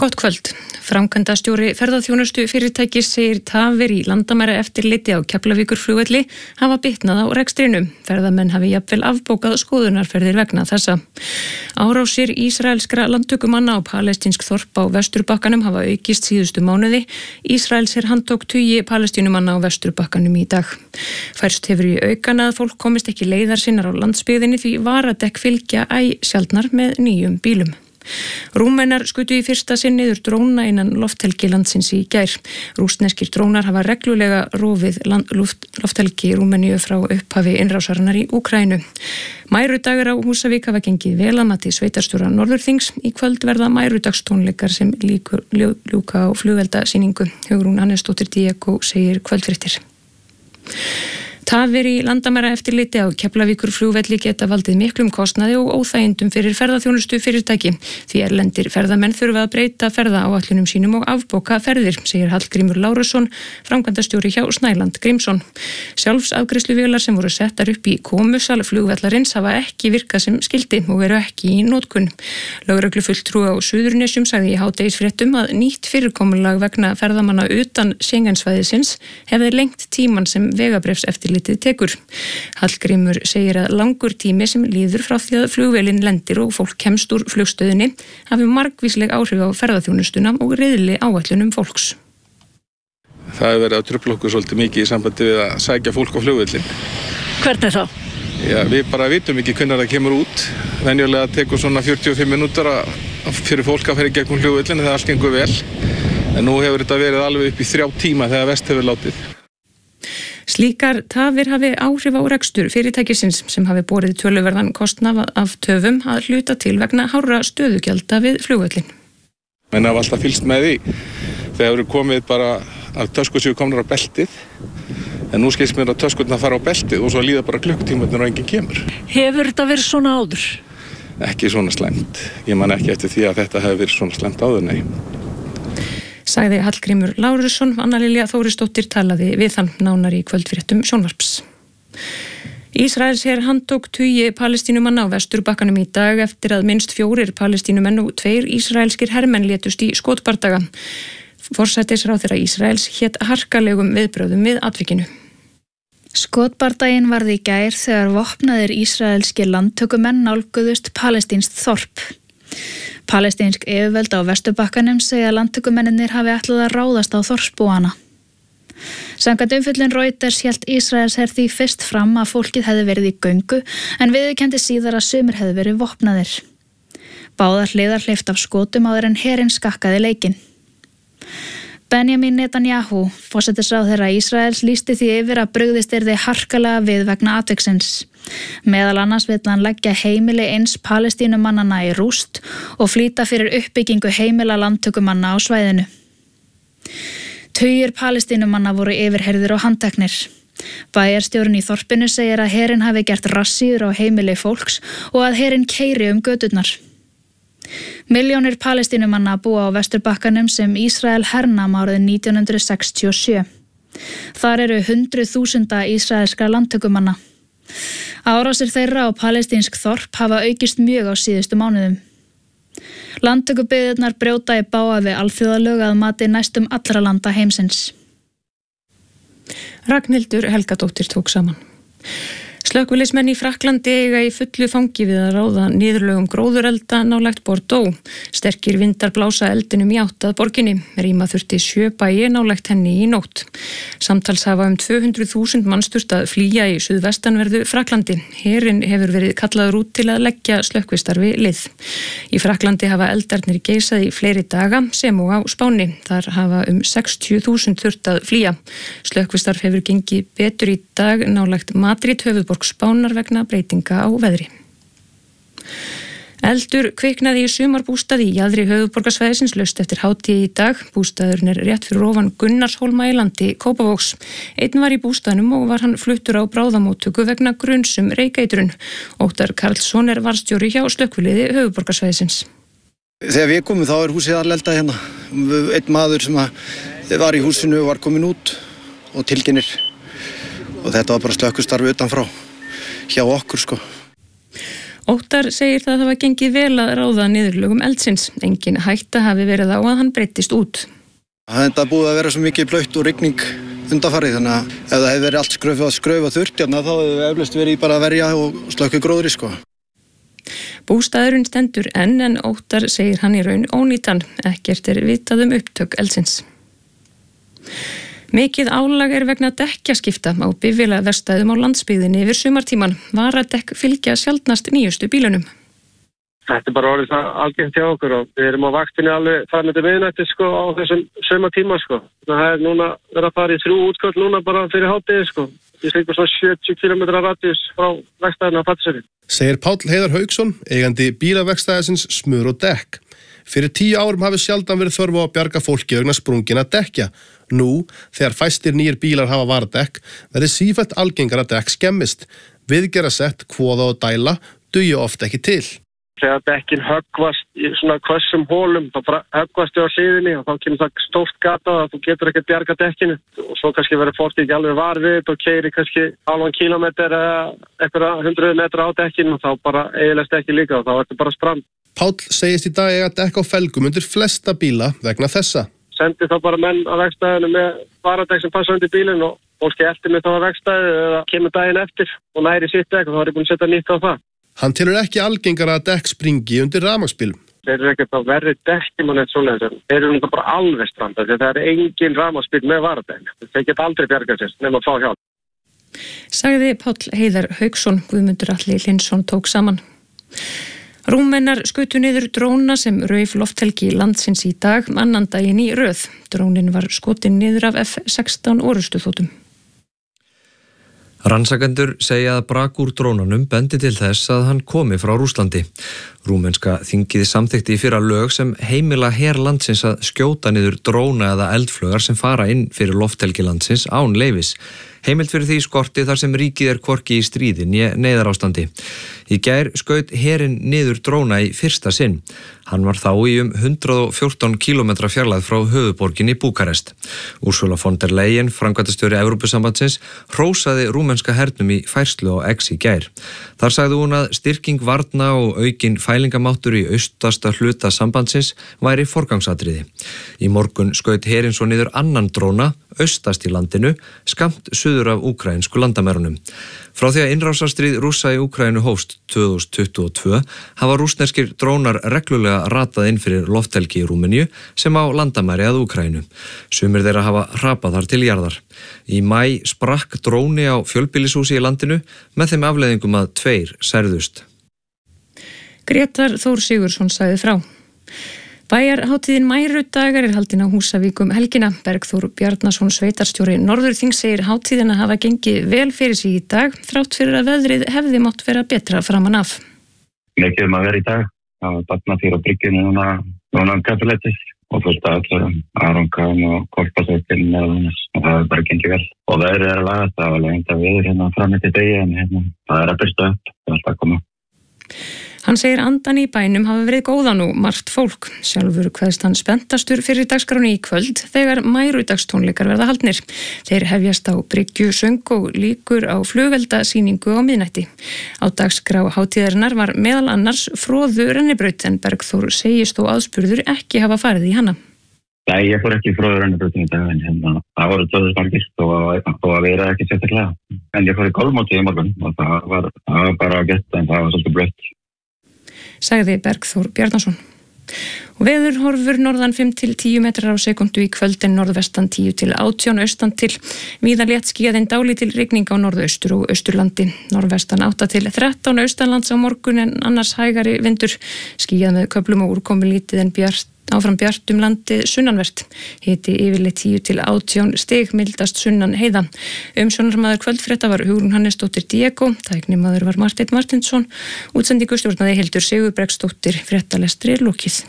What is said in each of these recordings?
Gott kvöld. Framkvæmdastjóri ferðaþjónustu fyrirtækis segir tafir í landamæra eftirliti á Keflavíkurflugvelli hafa bitnað á rekstrinum. Ferðamenn hafi jafnvel afbókað skoðunarferðir vegna þessa. Árásir ísraelskra landtökumanna á palestínsk þorp á Vesturbakkanum hafa aukist síðustu mánuði. Ísraelsher handtók tugi palestínumanna á Vesturbakkanum í dag. Færst hefur í aukana að fólk komist ekki leiðar sinnar á landsbyggðinni því varadekk fylgja æ sjaldnar með nýjum bílum. Rúmenar skutu í fyrsta sinn niður dróna innan lofthelgi landsins í gær. Rússneskir drónar hafa reglulega rofið lofthelgi Rúmeníu frá upphafi innrásarinnar í Úkraínu. Mærudagar á Húsavík hafa gengið vel að mati sveitarstjóra Norðurþings. Í kvöld verða mærudagstónleikar sem ljúka á flugeldasýningu. Hugrún Hannesdóttir Diego segir kvöldfréttir. Tafir í landamæra eftirliti á Keflavíkurflugvelli geta valdið miklum kostnaði og óþægindum fyrir ferðaþjónustu fyrirtæki. Því erlendir ferðamenn þurfa að breyta ferðaáætlunum sínum og afbóka ferðir, segir Hallgrímur Lárusson, framkvæmdastjóri hjá Snæland Grímsson. Sjálfsafgreiðsluvélar sem voru settar upp í komusal flugvallarins hafa ekki virkað sem skyldi og eru ekki í notkun. Lögreglufulltrúi á Suðurnesjum sagði í hádegisfréttum að nýtt fyrirkomulag vegna ferðamanna utan Schengensvæðisins hefði lengt tíman sem vegabréfseftirlit tekur. Hallgrímur segir að langur tími sem líður frá því að flugvélin lendir og fólk kemst úr flugstöðinni hafi margvísleg áhrif á ferðaþjónustuna og riðli áætlunum fólks. Það hefur verið að trufla okkur svolítið mikið í sambandi við að sækja fólk á flugvélin. Hvernig þá? Já, við bara vitum ekki hvenær það kemur út. Venjulega tekur svona 45 minútur fyrir fólk að fara í gegnum flugvélin þegar allt gengur vel. En nú hefur þetta verið alveg upp í 3 tíma þegar vest hefur látið. Slíkar tafir hafi áhrif á rekstur fyrirtækisins sem hafi borið töluverðan kostnað af töfum að hluta til vegna hárra stöðugjalda við flugvöllin. Menn hafa alltaf fylgst með því þegar eru komið bara að töskur séu komnar á beltið en nú skilst mér að töskurnar fara á beltið og svo líða bara klukkutímarnir og enginn kemur. Hefur þetta verið svona áður? Ekki svona slæmt. Ég man ekki eftir því að þetta hefur verið svona slæmt áður, nei. Sagði Hallgrímur Lárusson. Anna Lilja Þórisdóttir talaði við hann nánar í kvöldfréttum sjónvarps. Ísraelsher handtók tugi palestínumanna á Vesturbakkanum í dag eftir að minnst 4 palestínumenn og 2 ísraelskir hermenn létust í skotbardaga. Forsætisráðherra Ísraels hét harkalegum viðbrögðum við atvikinu. Skotbardaginn varð í gær þegar vopnaðir ísraelskir landtökumenn nálguðust palestínst þorp. Palestínsk yfirvöld á Vesturbakkanum segja að landtökumennirnir hafi ætlað að ráðast á þorpsbúana. Samkvæmt umfjöllun Reuters hélt Ísraelsher því fyrst fram að fólkið hefði verið í göngu en viðurkenndi síðar að sumir hefði verið vopnaðir. Báðar hliðar hleypt af skotum áður en herinn skakkaði leikinn. Benjamin Netanyahu, forsætisráðherra Ísraels, lýsti því yfir að brugðist yrði harkalega við vegna atviksins. Meðal annars vill hann leggja heimili eins palestínumannana í rúst og flýta fyrir uppbyggingu heimila landtökumanna á svæðinu. Tugir palestínumanna voru yfirheyrðir og handteknir. Bæjarstjórinn í þorpinu segir að herinn hafi gert rassíur á heimili fólks og að herinn keyri göturnar. Milljónir palestínumanna búa á Vesturbakkanum sem Ísrael hernam árið 1967. Þar eru 100.000 ísraelskra landtökumanna. Árásir þeirra á palestínsk þorp hafa aukist mjög á síðustu mánuðum. Landtökubyggðirnar brjóta í bága við alþjóðalög að mati næstum allra landa heimsins. Ragnhildur Helgadóttir tók saman. Slökkviliðsmenn í Frakklandi eiga í fullu fangi við að ráða niðurlögum gróðurelda nálægt Bordeaux. Sterkir vindar blása eldinum í átt að borginni. Rýma þurfti 7 bæi nálægt henni í nótt. Samtals hafa 200.000 manns þurft að flýja í suðvestanverðu Frakklandi. Herinn hefur verið kallaður út til að leggja slökkvistarfi lið. Í Frakklandi hafa eldarnir geisað í fleiri daga sem og á Spáni. Þar hafa 60.000 þurft að flýja. Slökkvistarf hefur gengið betur í dag nálægt Madrid, höfuðborg Spánar vegna breytinga á veðri. Eldur kviknaði í sumarbústaði í jaðri höfuðborgarsvæðisins laust eftir hátíð í dag. Bústaðurinn er rétt fyrir ofan Gunnarshólma í landi Kópavogs. Einn var í bústaðnum og var hann fluttur á bráðamóttöku vegna grunsum reykeitrun. Óttar Karlsson er varðstjóri hjá slökkviliði höfuðborgarsvæðisins. Þegar við komum þá húsið alelda hérna. Einn maður sem var í húsinu var komin út og tilkynnir. Og þetta var bara slökkvistarf utanfrá hjá okkur sko. Óttar segir það hafa gengið vel að ráða niðurlögum eldsins. Engin hætta hafi verið á að hann breyttist út. Þetta búið að vera svo mikið blautt og rigning undanfarið, þannig að ef það hefði verið allt skröf og þurrt, þá hefði við eflaust verið bara að verja og slökkva gróðri, sko. Bústaðurinn stendur en Óttar segir hann í raun ónýtan. Ekkert vitað upptök eldsins. Mikið álag vegna dekkjaskipta á bifvélaverkstæðum á landsbyggðinni yfir sumartíman. Varadekk fylgja sjaldnast nýjustu bílunum. Þetta bara orðið það algengt hjá okkur og við erum á vaktinni alveg fram eftir miðnætti á þessum sumartíma. Það núna verið að fara í 3 útköll núna bara fyrir hádegi. Við sleikum svona 70 km radíus frá verkstæðinu á Patreksfirði. Segir Páll Heiðar Hauksson, eigandi bílaverkstæðisins Smur og dekk. Fyrir 10 árum hafi sjaldan verið þörf á að bjarga fólki vegna sprungina dekkja. Nú, þegar fæstir nýjir bílar hafa varadekk, verið sífellt algengara dekk skemmist. Viðgerðarsett, kvoða og dæla dugi oft ekki til. Þegar dekkin höggvast í svona hvössum hólum, þá bara höggvast á hliðinni og þá kemur það stórt gata að þú getur ekki bjarga dekkinu. Og svo kannski verður fólk ekki alveg varfið og keyrir kannski halvan kílómeter eða eitthvað 100 metra á dekkinu og þá bara eyðilegst dekkin líka og þá er þetta bara strand. Páll segist í dag eiga dekk á felgum undir flesta bíla vegna þessa. Sendi þá bara menn á verkstæðinu með varadekk sem passa undir bílinn og fólki eftir mig þá á verkstæði eða kemur daginn eftir og næri sitt dekk og þá er ég búin að setja nýtt á það. Hann telur ekki algengara að dekk springi undir rafmagnsbílum. Þeir eru ekkert að verri dekki mann eitt svoleiðis. Þeir eru náttúrulega bara alveg stranda því það er engin rafmagnsbíl með varadekk. Þeir geta aldrei bjargað sér nema að fá hjálp. Sagði Páll Heiðar Hauksson. Guðmundur Atli Hlynsson tók saman. Rúmenar skutu niður dróna sem rauf lofthelgi landsins í dag, annan daginn í röð. Drónin var skotin niður af F-16 orrustuþotum. Rannsakendur segja að brak úr drónanum bendi til þess að hann komi frá Rússlandi. Rúmenska þingið samþykkti í fyrra lög sem heimila her landsins að skjóta niður dróna eða eldflögar sem fara inn fyrir lofthelgi landsins án leyfis. Heimild fyrir því skorti þar sem ríkið hvorki í stríði né neyðarástandi. Í gær skaut herinn niður dróna í fyrsta sinn. Hann var þá í 114 km fjarlægð frá höfuðborginni Búkarest. Ursula von der Leyen, framkvæmdastjóri Evrópusambandsins, hrósaði rúmenska hernum í færslu á X í gær. Þar sagði hún að styrking varna og aukin fælingamáttur í austasta hluta sambandsins væri forgangsatriði. Í morgun skaut herinn svo niður annan dróna, austast í landinu, skammt suður af úkraínsku landamærunum. Frá því að innrásarstríð Rússa í Úkraínu hófst 2022 hafa rússneskir drónar reglulega ratað inn fyrir lofthelgi í Rúmeníu sem á landamæri að Úkraínu. Sumir þeirra hafa hrapað þar til jarðar. Í maí sprakk dróni á fjölbýlishúsi í landinu með þeim afleiðingum að 2 særðust. Grétar Þór Sigurðsson sagði frá. Bæjarhátíðin Mærudagar haldin á Húsavík helgina. Bergþór Bjarnason sveitarstjóri Norðurþings segir hátíðina hafa gengið vel fyrir sig í dag, þrátt fyrir að veðrið hefði mátt vera betra framan af. Mikið að vera í dag. Það var batna fyrir á bryggjunni núna kaffilætis og fullt af öllum aðrangan og kolpasveitin og það er bara gengið vel. Og veðrið að lagast, það var lengt að veður fram eftir degi en það er að byrsta upp, það er alltaf að koma. Hann segir andan í bænum hafa verið góðan og margt fólk. Sjálfur kveðst hann spenntastur fyrir dagskráni í kvöld þegar mærudagstónleikar verða haldnir. Þeir hefjast á bryggju, söng og líkur á flugeldasýningu á miðnætti. Á dagskrá hátíðarinnar var meðal annars froðu rennibraut en Bergþór segist þó aðspurður ekki hafa farið í hana. Nei, ég fór ekki í froðu rennibrautin í dag en það voru 2000 margir og að vera ekki sérstaklega. En ég fór í golfmóti í morgun og það var bara gett en það var svolítið blött. Sagði Bergþór Bjarnason. Og veður horfur norðan 5-10 metrar á sekundu í kvöld en norðvestan 10-18 austan til. Víða léttskýjað en dálítil rigning á norðaustur og austurlandi. Norðvestan 8-13 austanlands á morgun en annars hægari vindur. Skýjað með köflum og úrkomu lítið en áfram bjart landið sunnanvert. Hiti yfirleitt 10-18 stig, mildast sunnan heiða. Umsjónarmaður kvöldfrétta var Hugrún Hannesdóttir Diego, tæknimaður var Marteinn Martinsson, útsendingu stjórnaði Hildur Sigurbrekksdóttir, fréttalestri lokið.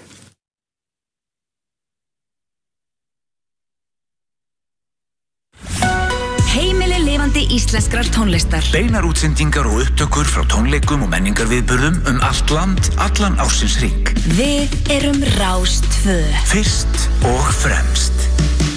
Heimili lifandi íslenskrar tónlistar. Beinar útsendingar og upptökur frá tónleikum og menningarviðburðum allt land, allan ársins hring. Við erum Rás 2. Fyrst og fremst.